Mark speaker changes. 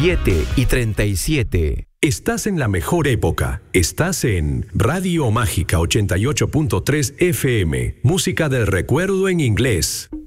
Speaker 1: 7:37.
Speaker 2: Estás en la mejor época. Estás en Radio Mágica 88.3 FM. Música del recuerdo en inglés.